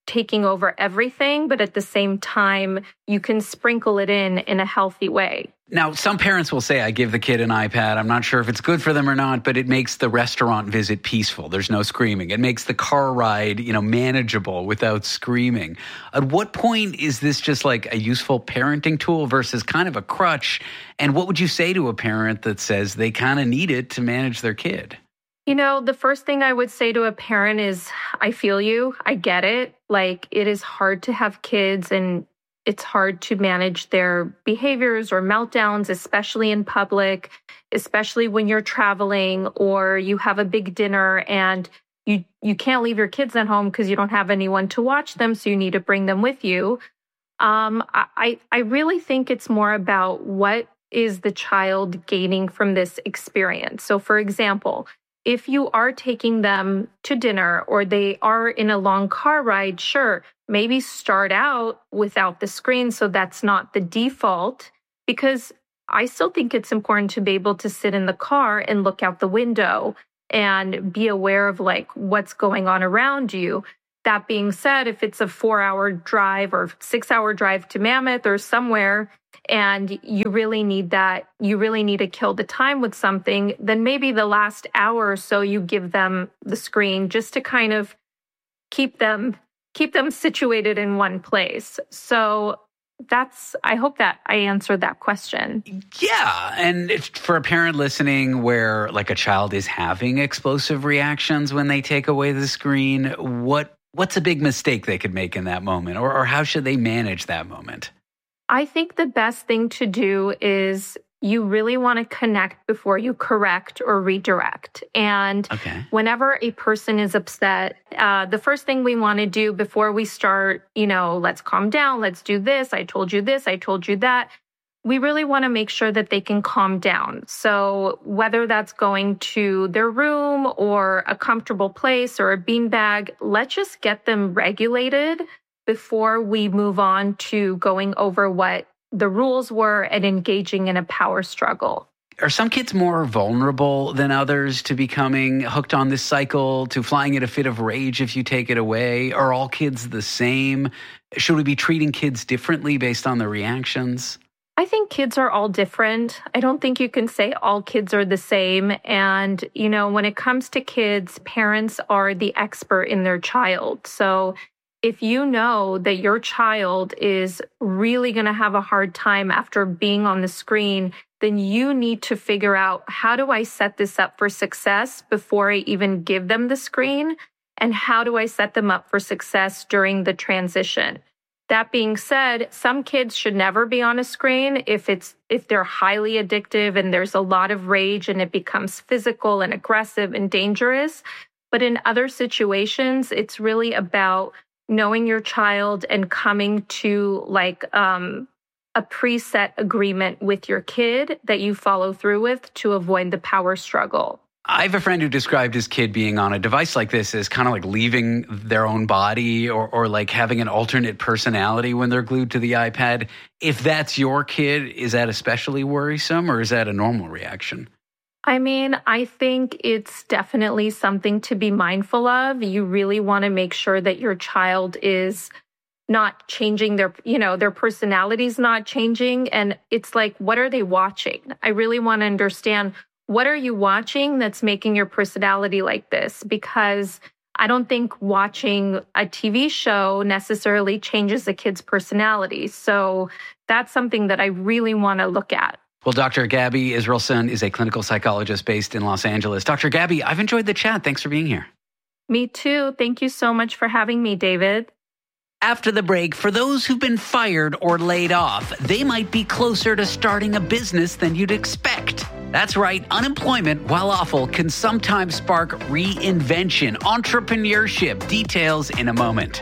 taking over everything, but at the same time, you can sprinkle it in in a healthy way. Now, some parents will say, I give the kid an iPad. I'm not sure if it's good for them or not, but it makes the restaurant visit peaceful. There's no screaming. It makes the car ride, you know, manageable without screaming. At what point is this just like a useful parenting tool versus kind of a crutch? And what would you say to a parent that says they kind of need it to manage their kid? You know, the first thing I would say to a parent is, I feel you. I get it. Like, it is hard to have kids and it's hard to manage their behaviors or meltdowns, especially in public, especially when you're traveling or you have a big dinner and you, you can't leave your kids at home because you don't have anyone to watch them, so you need to bring them with you. Um, I, I really think it's more about what is the child gaining from this experience. So, for example, if you are taking them to dinner or they are in a long car ride, sure, maybe start out without the screen so that's not the default, because I still think it's important to be able to sit in the car and look out the window and be aware of like what's going on around you. That being said, if it's a four-hour drive or six-hour drive to Mammoth or somewhere, and you really need that, you really need to kill the time with something, then maybe the last hour or so you give them the screen just to kind of keep them keep them situated in one place. So that's, I hope that I answered that question. Yeah. And if, for a parent listening where like a child is having explosive reactions when they take away the screen, what what's a big mistake they could make in that moment? Or, or how should they manage that moment? I think the best thing to do is you really want to connect before you correct or redirect. And okay. Whenever a person is upset, uh, the first thing we want to do before we start, you know, let's calm down, let's do this, I told you this, I told you that, we really want to make sure that they can calm down. So whether that's going to their room or a comfortable place or a beanbag, let's just get them regulated before we move on to going over what the rules were and engaging in a power struggle. Are some kids more vulnerable than others to becoming hooked on this cycle, to flying at a fit of rage if you take it away? Are all kids the same? Should we be treating kids differently based on their reactions? I think kids are all different. I don't think you can say all kids are the same. And, you know, when it comes to kids, parents are the expert in their child. So if you know that your child is really going to have a hard time after being on the screen, then you need to figure out, how do I set this up for success before I even give them the screen? And how do I set them up for success during the transition? That being said, some kids should never be on a screen if it's if they're highly addictive and there's a lot of rage and it becomes physical and aggressive and dangerous. But in other situations, it's really about knowing your child and coming to like um, a preset agreement with your kid that you follow through with to avoid the power struggle. I have a friend who described his kid being on a device like this as kind of like leaving their own body or, or like having an alternate personality when they're glued to the iPad. If that's your kid, is that especially worrisome or is that a normal reaction? I mean, I think it's definitely something to be mindful of. You really want to make sure that your child is not changing their, you know, their personality's not changing. And it's like, what are they watching? I really want to understand, what are you watching that's making your personality like this? Because I don't think watching a T V show necessarily changes a kid's personality. So that's something that I really want to look at. Well, Doctor Gabby Israelson is a clinical psychologist based in Los Angeles. Doctor Gabby, I've enjoyed the chat. Thanks for being here. Me too. Thank you so much for having me, David. After the break, for those who've been fired or laid off, they might be closer to starting a business than you'd expect. That's right. Unemployment, while awful, can sometimes spark reinvention, entrepreneurship. Details in a moment.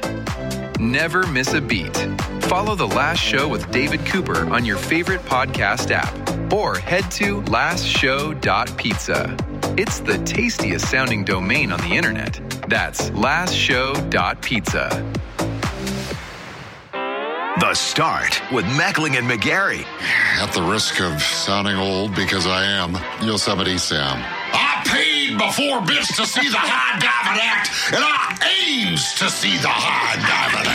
Never miss a beat. Follow The Last Show with David Cooper on your favorite podcast app or head to last show dot pizza. It's the tastiest sounding domain on the internet. That's last show dot pizza. The Start with Meckling and McGarry. At the risk of sounding old, because I am, Yosemite Sam. Up! paid before bits to see the high diving act, and I aims to see the high diving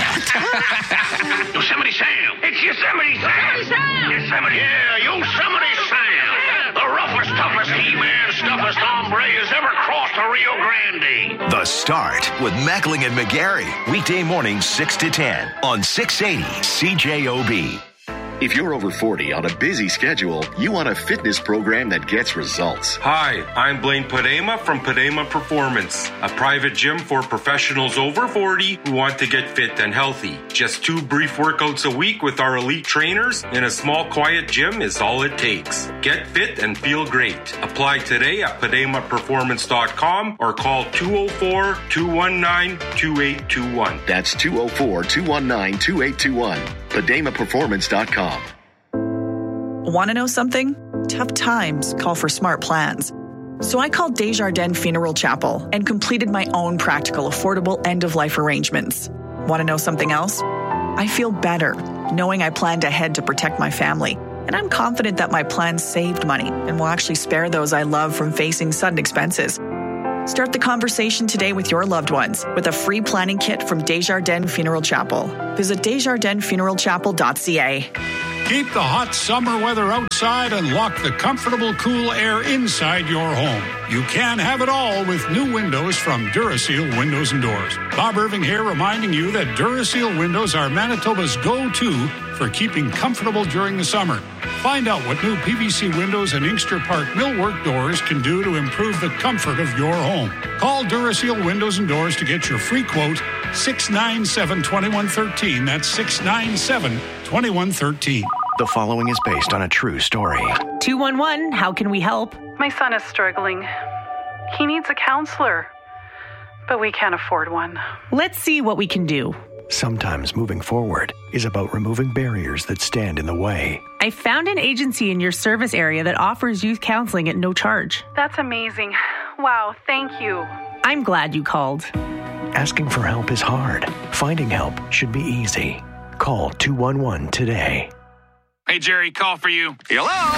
act. Yosemite Sam! It's Yosemite Sam! Yosemite Sam! Yosemite, yeah, Yosemite Sam! The roughest, toughest He-Man, stuffest hombre has ever crossed the Rio Grande. The Start with Mackling and McGarry. Weekday mornings six to ten on six eighty C J O B. If you're over forty on a busy schedule, you want a fitness program that gets results. Hi, I'm Blaine Padema from Padema Performance, a private gym for professionals over forty who want to get fit and healthy. Just two brief workouts a week with our elite trainers in a small, quiet gym is all it takes. Get fit and feel great. Apply today at padema performance dot com or call two oh four, two one nine, two eight two one. That's two oh four, two one nine, two eight two one. padema performance dot com. Want to know something? Tough times call for smart plans. So I called Desjardins Funeral Chapel and completed my own practical, affordable end-of-life arrangements. Want to know something else? I feel better knowing I planned ahead to protect my family. And I'm confident that my plan saved money and will actually spare those I love from facing sudden expenses. Start the conversation today with your loved ones with a free planning kit from Desjardins Funeral Chapel. Visit desjardins funeral chapel dot c a. Keep the hot summer weather outside and lock the comfortable, cool air inside your home. You can have it all with new windows from Duraseal Windows and Doors. Bob Irving here reminding you that Duraseal windows are Manitoba's go-to for keeping comfortable during the summer. Find out what new P V C windows and Inkster Park millwork doors can do to improve the comfort of your home. Call Duraseal Windows and Doors to get your free quote, six nine seven, two one one three. That's six nine seven, two one one three. The following is based on a true story. two one one, how can we help? My son is struggling. He needs a counselor, but we can't afford one. Let's see what we can do. Sometimes moving forward is about removing barriers that stand in the way. I found an agency in your service area that offers youth counseling at no charge. That's amazing. Wow, thank you. I'm glad you called. Asking for help is hard. Finding help should be easy. Call two one one today. Hey, Jerry, call for you. Hello?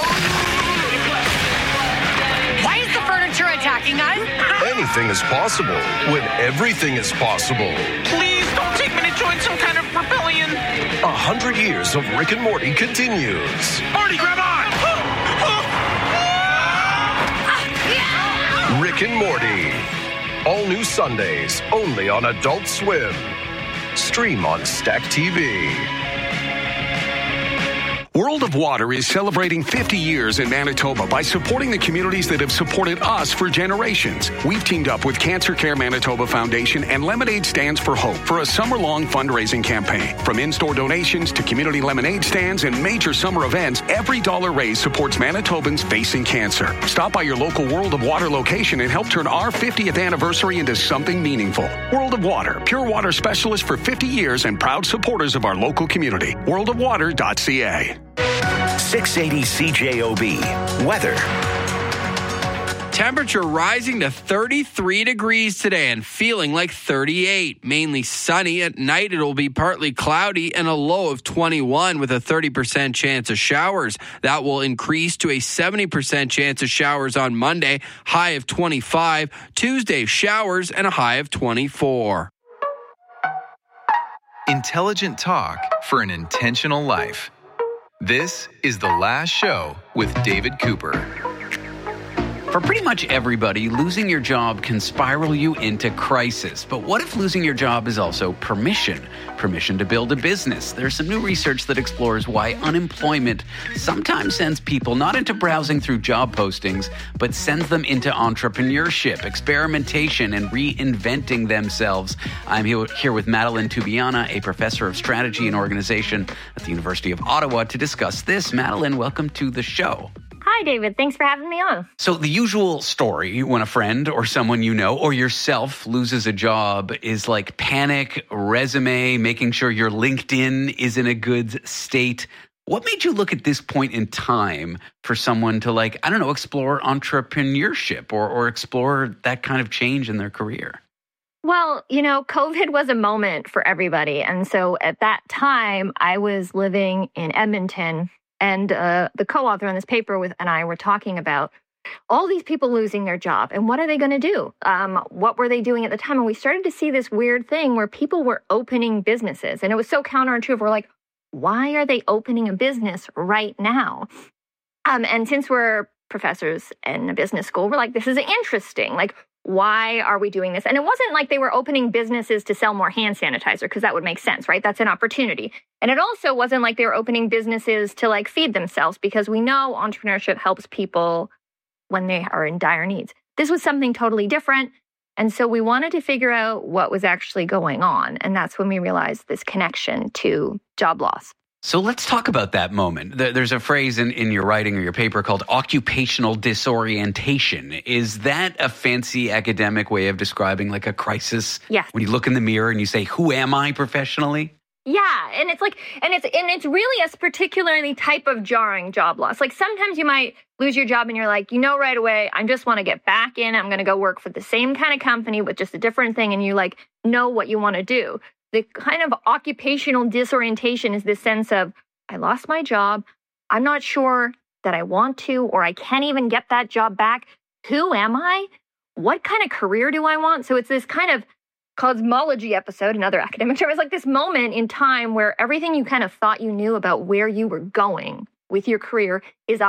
Why is the furniture attacking us? Anything is possible when everything is possible. Please don't take me to join some kind of rebellion. A hundred years of Rick and Morty continues. Morty, grab on! Rick and Morty. All new Sundays, only on Adult Swim. Stream on Stack T V. World of Water is celebrating fifty years in Manitoba by supporting the communities that have supported us for generations. We've teamed up with Cancer Care Manitoba Foundation and Lemonade Stands for Hope for a summer-long fundraising campaign. From in-store donations to community lemonade stands and major summer events, every dollar raised supports Manitobans facing cancer. Stop by your local World of Water location and help turn our fiftieth anniversary into something meaningful. World of Water, pure water specialist for fifty years and proud supporters of our local community. world of water dot c a. six eighty C J O B. Weather. Temperature rising to thirty-three degrees today and feeling like thirty-eight. Mainly sunny. At night, it'll be partly cloudy and a low of twenty-one with a thirty percent chance of showers. That will increase to a seventy percent chance of showers on Monday, high of twenty-five. Tuesday, showers and a high of twenty-four. Intelligent talk for an intentional life. This is The Last Show with David Cooper. For pretty much everybody, losing your job can spiral you into crisis. But what if losing your job is also permission? Permission to build a business. There's some new research that explores why unemployment sometimes sends people not into browsing through job postings, but sends them into entrepreneurship, experimentation, and reinventing themselves. I'm here with Madeline Tubiana, a professor of strategy and organization at the University of Ottawa, to discuss this. Madeline, welcome to the show. Hi, David. Thanks for having me on. So the usual story when a friend or someone you know or yourself loses a job is like panic, resume, making sure your LinkedIn is in a good state. What made you look at this point in time for someone to, like, I don't know, explore entrepreneurship or, or explore that kind of change in their career? Well, you know, COVID was a moment for everybody. And so at that time, I was living in Edmonton. And uh, the co-author on this paper with and I were talking about all these people losing their job. And what are they going to do? Um, what were they doing at the time? And we started to see this weird thing where people were opening businesses. And it was so counterintuitive. We're like, why are they opening a business right now? Um, and since we're professors in a business school, we're like, this is interesting. Like, why are we doing this? And it wasn't like they were opening businesses to sell more hand sanitizer, because that would make sense, right? That's an opportunity. And it also wasn't like they were opening businesses to like feed themselves, because we know entrepreneurship helps people when they are in dire needs. This was something totally different. And so we wanted to figure out what was actually going on. And that's when we realized this connection to job loss. So let's talk about that moment. There's a phrase in, in your writing or your paper called occupational disorientation. Is that a fancy academic way of describing like a crisis? Yes. When you look in the mirror and you say, who am I professionally? Yeah, and it's like, and it's and it's really a particularly type of jarring job loss. Like sometimes you might lose your job and you're like, you know, right away, I just want to get back in. I'm going to go work for the same kind of company with just a different thing. And you like know what you want to do. The kind of occupational disorientation is this sense of, I lost my job. I'm not sure that I want to, or I can't even get that job back. Who am I? What kind of career do I want? So it's this kind of cosmology episode, another academic term. It's like this moment in time where everything you kind of thought you knew about where you were going with your career is